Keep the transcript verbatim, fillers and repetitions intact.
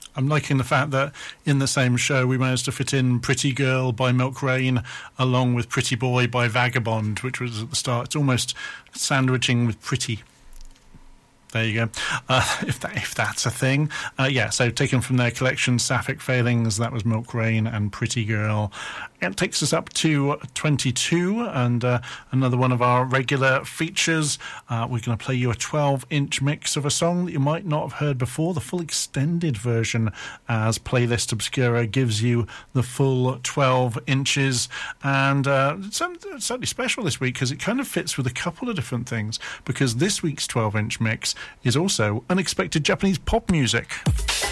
I'm liking the fact that in the same show we managed to fit in Pretty Girl by Milk Rain along with Pretty Boy by Vagabond, which was at the start. It's almost sandwiching with Pretty. There you go. Uh, if that if that's a thing. Uh, yeah, so taken from their collection, Sapphic Failings, that was Milk Rain and Pretty Girl. It takes us up to twenty-two, and uh, another one of our regular features. Uh, we're going to play you a twelve-inch mix of a song that you might not have heard before. The full extended version, as Playlist Obscura gives you the full twelve inches. And uh, it's certainly special this week because it kind of fits with a couple of different things, because this week's twelve-inch mix is also unexpected Japanese pop music.